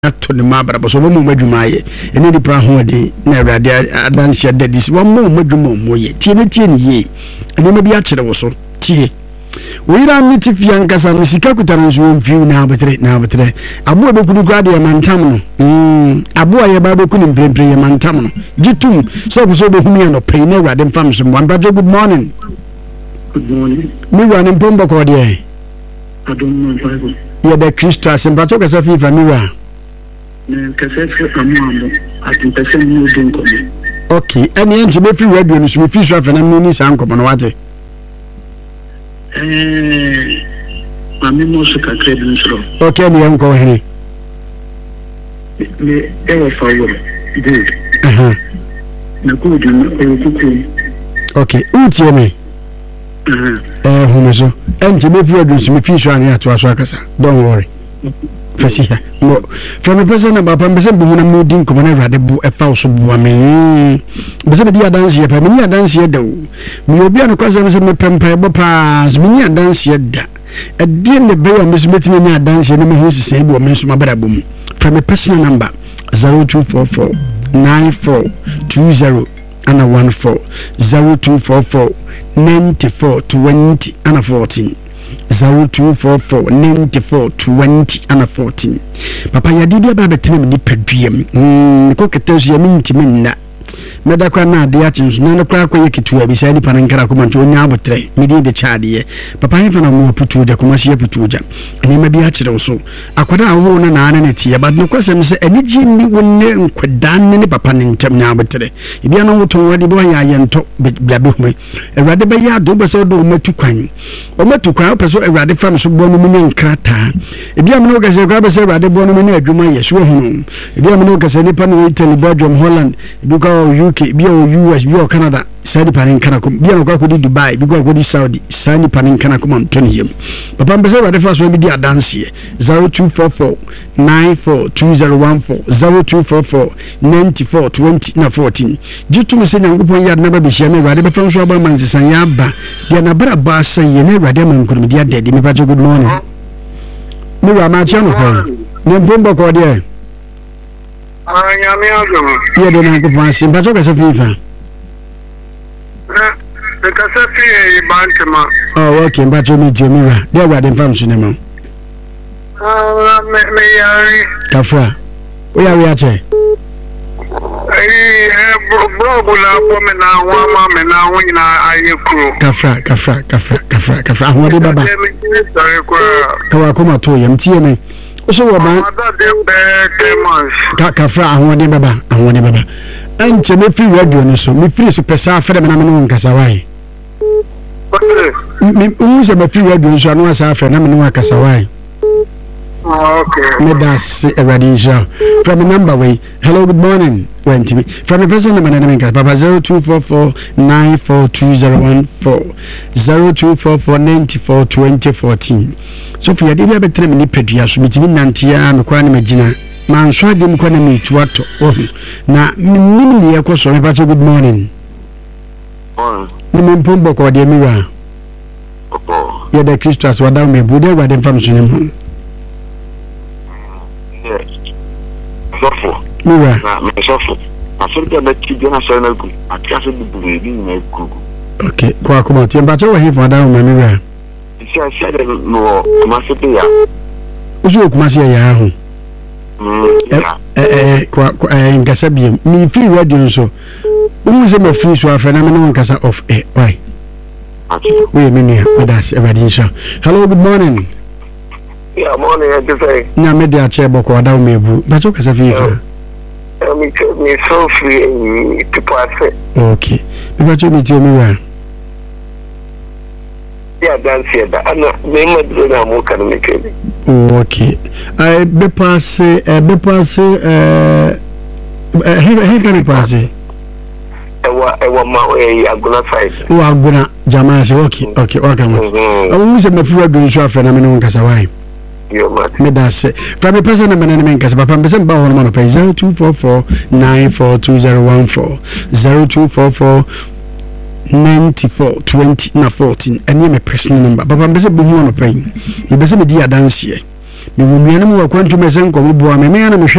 to the mabra so mo madwuma ye ene di pra ho de na awrade adanse da dis wo mo madwuma mo ye tie ne ye ene ma bi a kire wo so tie we ran miti fian kasa no sika kutana nso mfiu na abetre abo abekunu kwa de mantam no abo aye ba bekunu mprempre ye mantam no gitum so be humi no pay na awrade mfam so mo good morning. Good morning. Me ran mpomba ko de I don't know Bible. ye the Christian sympathetic kasa fi fa mi wa okay, and the engine be free radio no so fi so afa na mi sa nkomo no wate mami mo so kakre bi nsoro okay ni enko hene me e fa wo good na good no kuku okay utie me hono engine be free radio so fi so an ya to aso akasa don't worry Fasiha mo from the person na papa mbese bu na mudi nkomo na awrade bu efa so bu amen mbese be dia dance ye pa me ni dance ye da o me obi an kwase mbese me pempa bo pa me ni dance ye da e die ne be yo mbese metime ni dance ye na me ho sise bu o me so mabara bu mu from the personal number 0244 9420 and 14 0244 9420 and 14 0244 9420 and 14 papa ya dibia ba betem ni paduam ko ketesu ya mintimi nna meda kwa na ade achi na kwa kwa yekitu abi sai ni panankara ko manto onya abotre medi de chaade papa yin fana mo putu de kuma shi putu ja ni ma bi a kire so akwada awo na na tie ba no kwasem se aniji ni wonne nkwadan ni papa ni ntam nya abotre bia no woto wadi bo ya yento blabe hume ewrade ba ya do beso do matu kwan peso ewrade fam so bo no mu nkrata bia me no gase kwa beso ewrade bo no mu na adwuma ye so hunu bia me no gase ni pa no Italy Belgium Holland because UK bi o US bi o Canada sani panin kana kum bi na kwa ko di Dubai bi ko di Saudi sani panin kana kum Antoni yem papa mbese wa defa so bi di adanse 0244 942014 0244 9420 na 14 jitu me se nyankopon ya na ba bi hia me wa de be fa so aba mansesan ya ba de na bra ba san ye na awrade man kurum di adede me pa good morning me wa ma chia no ko ne bombo ko de Nyame azum. Ye de na ko pansi mpacho ka se fifa. Ka se fi bantama. Oh okay, mpacho mi jomira. De awrade mfam so ne mo. Me yari. Kafra. O ya we ache. Bro la po me na wa ma me na wo ina aye kuro. Kafra. Ahode baba. Kawa ko ma to yam tie me. So what man? Kafra ahode baba. Anche me free radio no so me free so pesa fere me na me no nkasa wai. Me unse me free radio so anu asa fere na me no nkasa wai. Okay. Me das radio from the number way. Hello, good morning. Went to me from the person number na me nkasa papa 0244 942014 0244 942014. So for yadi be betre me ni pedua so mitimi nantia me kwa na magina man so ade me kwa na me tuato na nim ne yekoso me pa good morning ni me mpombo ko de miwa ye the Christus wada me bude wada fam so ne mu miwa na me sofo afirka da ti na so na ku akase bi bu bi na ku okay kwa kuma ti mba cho wa he for wada me miwa no kumasi ya uzo kumasi ya ho nkasa biem mi free radio nso umuze ma free so afena me no nkasa off air why we me nia with us radio show. Hello, good morning. Yeah, morning I say na me dia che boko wada mebu ba cho kasa fifa me so free to pass okay me ba cho me ti mi wa ya dance da ana me madre na mo kan me ke okay be pass he can pass ewa ma aguna side o aguna jamaa se okay o se me fuwa do so afa na me no nkasa wai yo mat me da se from the person na me nkasa papa me se ba ho no pay 0244 942014 0244 9420 na 14 and me personal number papa mbese bu hu no pen me bese me di adanse me wo nuanom wa kwantum ese nkomo bo ameme ana